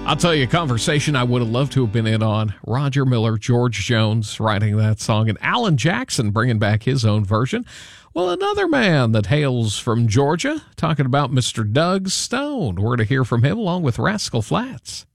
I'll tell you a conversation I would have loved to have been in on. Roger Miller, George Jones writing that song, and Alan Jackson bringing back his own version. Well, another man that hails from Georgia, talking about Mr. Doug Stone. We're to hear from him along with Rascal Flatts.